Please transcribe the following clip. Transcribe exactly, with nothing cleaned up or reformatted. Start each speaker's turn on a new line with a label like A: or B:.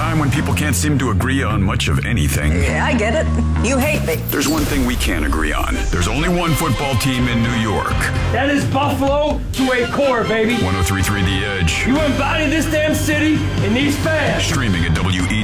A: time when people can't seem to agree on much of anything.
B: Yeah, I get it. You hate me.
A: There's one thing we can agree on. There's only one football team in New York.
C: That is Buffalo to a core, baby.
A: one oh three point three The Edge.
C: You embody this damn city and these fans.
A: Streaming at W E